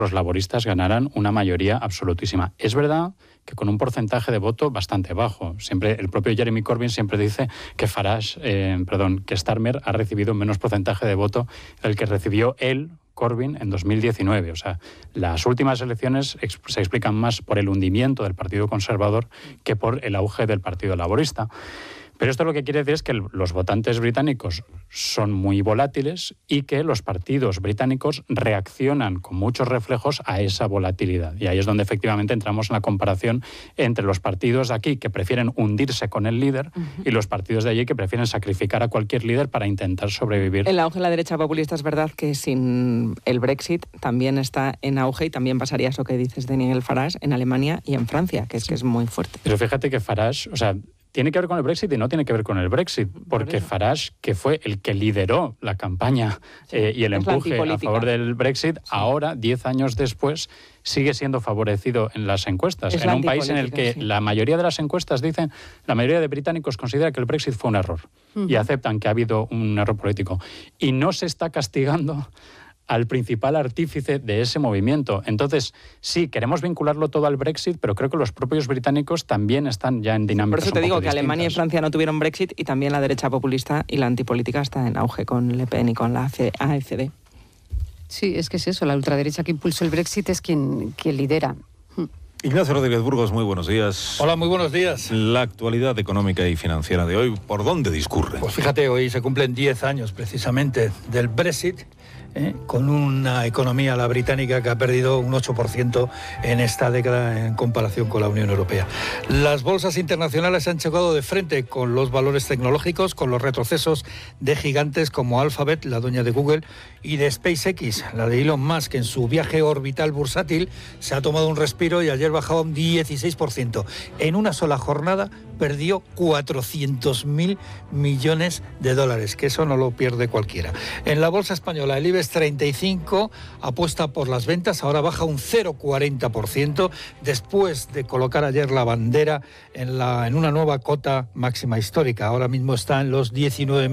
los laboristas ganaran una mayoría absolutísima. Es verdad que con un porcentaje de voto bastante bajo. Siempre el propio Jeremy Corbyn siempre dice que que Starmer ha recibido menos porcentaje de voto del que recibió él, Corbyn, en 2019. O sea, las últimas elecciones se explican más por el hundimiento del Partido Conservador que por el auge del Partido Laborista. Pero esto lo que quiere decir es que los votantes británicos son muy volátiles y que los partidos británicos reaccionan con muchos reflejos a esa volatilidad. Y ahí es donde efectivamente entramos en la comparación entre los partidos de aquí que prefieren hundirse con el líder y los partidos de allí que prefieren sacrificar a cualquier líder para intentar sobrevivir. El auge de la derecha populista es verdad que sin el Brexit también está en auge y también pasaría eso que dices de Nigel Farage en Alemania y en Francia, que es muy fuerte. Pero fíjate que Farage, tiene que ver con el Brexit y no tiene que ver con el Brexit, porque Farage, que fue el que lideró la campaña y el empuje a favor del Brexit, ahora, 10 años después, sigue siendo favorecido en las encuestas. En un país en el que la mayoría de las encuestas dicen, la mayoría de británicos considera que el Brexit fue un error y aceptan que ha habido un error político. Y no se está castigando al principal artífice de ese movimiento. Entonces, sí, queremos vincularlo todo al Brexit, pero creo que los propios británicos también están ya en dinámicas. Por eso te digo que Alemania y Francia no tuvieron Brexit y también la derecha populista y la antipolítica está en auge con Le Pen y con la AfD. Sí, es que es eso, la ultraderecha que impulsó el Brexit es quien lidera. Ignacio Rodríguez Burgos, muy buenos días. Hola, muy buenos días. La actualidad económica y financiera de hoy, ¿por dónde discurre? Pues fíjate, hoy se cumplen 10 años precisamente del Brexit, con una economía, la británica, que ha perdido un 8% en esta década en comparación con la Unión Europea. Las bolsas internacionales han chocado de frente con los valores tecnológicos, con los retrocesos de gigantes como Alphabet, la dueña de Google, y de SpaceX, la de Elon Musk, que en su viaje orbital bursátil se ha tomado un respiro y ayer bajaba un 16%. En una sola jornada perdió 400.000 millones de dólares, que eso no lo pierde cualquiera. En la bolsa española, el IBEX 35 apuesta por las ventas, ahora baja un 0,40%, después de colocar ayer la bandera en una nueva cota máxima histórica. Ahora mismo está en los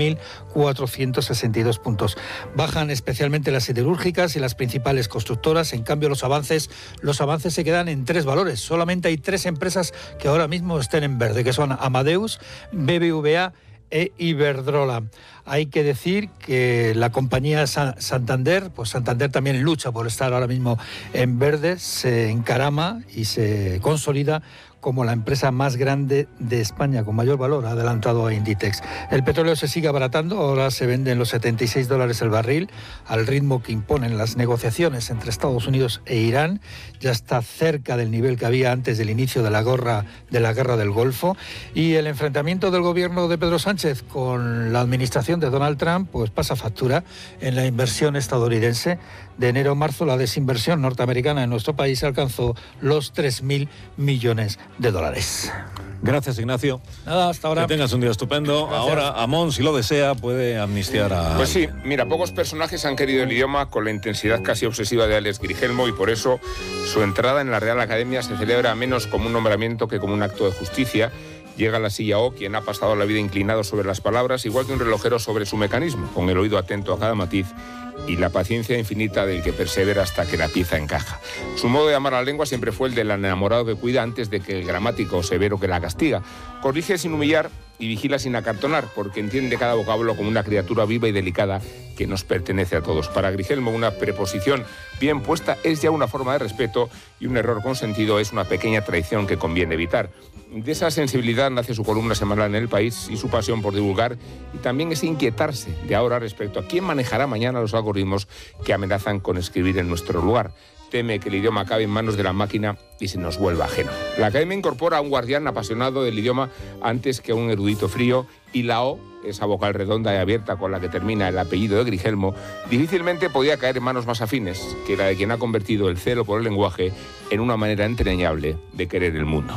19.462 puntos. Bajan especialmente las siderúrgicas y las principales constructoras. En cambio, los avances se quedan en 3 valores. Solamente hay 3 empresas que ahora mismo estén en verde, que son Amadeus, BBVA e Iberdrola. Hay que decir que la compañía Santander, pues Santander también lucha por estar ahora mismo en verde, se encarama y se consolida como la empresa más grande de España, con mayor valor, ha adelantado a Inditex. El petróleo se sigue abaratando, ahora se vende en los $76 el barril, al ritmo que imponen las negociaciones entre Estados Unidos e Irán. Ya está cerca del nivel que había antes del inicio de la guerra del Golfo. Y el enfrentamiento del gobierno de Pedro Sánchez con la administración de Donald Trump, pues pasa factura en la inversión estadounidense. De enero a marzo, la desinversión norteamericana en nuestro país alcanzó los 3.000 millones de dólares. Gracias, Ignacio. Nada, hasta ahora. Que tengas un día estupendo. Gracias. Ahora, Amón, si lo desea, puede amnistiar a... Pues sí, mira, pocos personajes han querido el idioma con la intensidad casi obsesiva de Alex Grigelmo, y por eso su entrada en la Real Academia se celebra menos como un nombramiento que como un acto de justicia. Llega a la silla O quien ha pasado la vida inclinado sobre las palabras, igual que un relojero sobre su mecanismo, con el oído atento a cada matiz y la paciencia infinita del que persevera hasta que la pieza encaja. Su modo de amar a la lengua siempre fue el del enamorado que cuida antes de que el gramático severo que la castiga. Corrige sin humillar y vigila sin acartonar, porque entiende cada vocablo como una criatura viva y delicada que nos pertenece a todos. Para Grigelmo, una preposición bien puesta es ya una forma de respeto, y un error consentido es una pequeña traición que conviene evitar. De esa sensibilidad nace su columna semanal en El País y su pasión por divulgar, y también ese inquietarse de ahora respecto a quién manejará mañana los algoritmos que amenazan con escribir en nuestro lugar. Teme que el idioma acabe en manos de la máquina y se nos vuelva ajeno. La Academia incorpora a un guardián apasionado del idioma antes que a un erudito frío, y la O, esa vocal redonda y abierta con la que termina el apellido de Grigelmo, difícilmente podía caer en manos más afines que la de quien ha convertido el celo por el lenguaje en una manera entrañable de querer el mundo.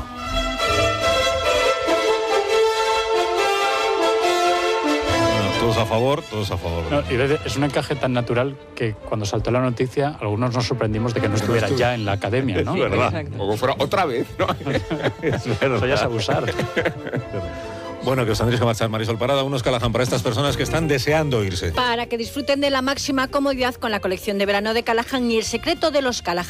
Todos a favor, todos a favor. No, y es un encaje tan natural que cuando saltó la noticia, algunos nos sorprendimos de que no estuviera ya en la academia, ¿no? Es verdad. O fuera otra vez, ¿no? Es verdad. Eso ya es abusar. Bueno, que os tendréis que marchar, Marisol Parada, unos Callahan para estas personas que están deseando irse. Para que disfruten de la máxima comodidad con la colección de verano de Callahan y el secreto de los Callahan